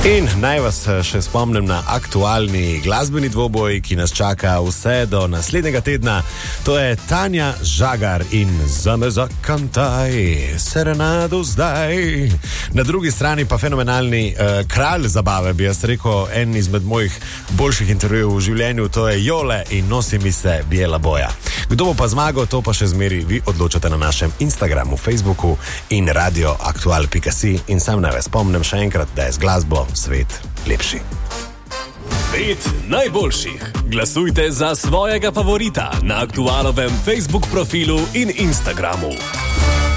In naj vas še spomnim na aktualni glasbeni dvoboj, ki nas čaka vse do naslednjega tedna. To je Tanja Žagar in Zame zakantaj, serenado zdaj. Na drugi strani pa fenomenalni kralj zabave, bi jaz rekel, en izmed mojih boljših intervjujev v življenju, to je Jole in Nosi mi se bijela boja. Kdo bo pa zmagal, to pa še zmeri vi odločate na našem Instagramu, Facebooku in radioaktual.si. In sam naj vas spomnim še enkrat, da je z glasbo svet lepši. 5 najboljših. Glasujte za svojega favorita na Aktualovem Facebook profilu in Instagramu.